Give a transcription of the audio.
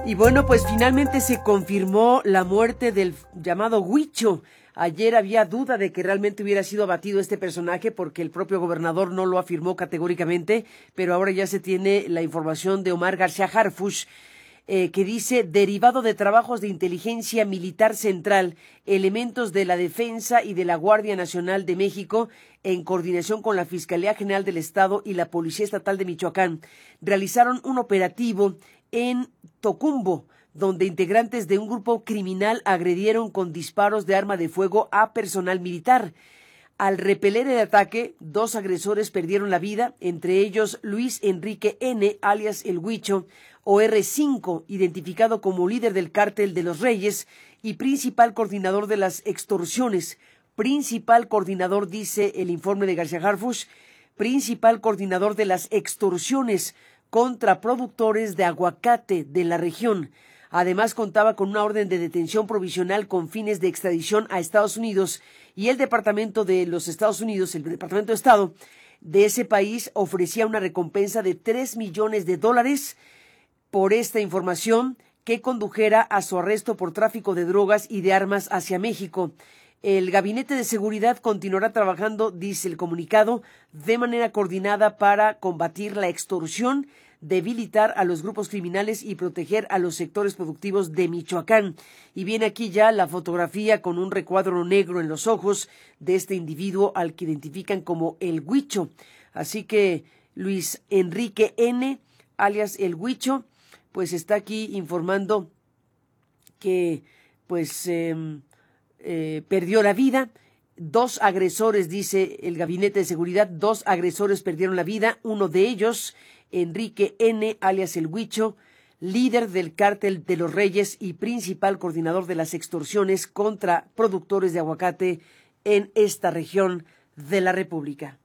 Y bueno, pues finalmente se confirmó la muerte del llamado Huicho. Ayer había duda de que realmente hubiera sido abatido este personaje porque el propio gobernador no lo afirmó categóricamente, pero ahora ya se tiene la información de Omar García Harfuch, que dice: derivado de trabajos de inteligencia militar central, elementos de la Defensa y de la Guardia Nacional de México, en coordinación con la Fiscalía General del Estado y la Policía Estatal de Michoacán, realizaron un operativo en Tocumbo, donde integrantes de un grupo criminal agredieron con disparos de arma de fuego a personal militar. Al repeler el ataque, 2 agresores perdieron la vida, entre ellos Luis Enrique N., alias El Huicho, o R5, identificado como líder del Cártel de los Reyes y principal coordinador de las extorsiones. Principal coordinador, dice el informe de García Harfuch, principal coordinador de las extorsiones contra productores de aguacate de la región. Además, contaba con una orden de detención provisional con fines de extradición a Estados Unidos, y el Departamento de los Estados Unidos, el Departamento de Estado de ese país, ofrecía una recompensa de $3 millones por esta información que condujera a su arresto por tráfico de drogas y de armas hacia México. El Gabinete de Seguridad continuará trabajando, dice el comunicado, de manera coordinada para combatir la extorsión, debilitar a los grupos criminales y proteger a los sectores productivos de Michoacán. Y viene aquí ya la fotografía con un recuadro negro en los ojos de este individuo al que identifican como El Huicho. Así que Luis Enrique N., alias El Huicho, pues está aquí informando que perdió la vida. 2 agresores, dice el Gabinete de Seguridad, 2 agresores perdieron la vida. Uno de ellos, Enrique N., alias El Huicho, líder del Cártel de los Reyes y principal coordinador de las extorsiones contra productores de aguacate en esta región de la República.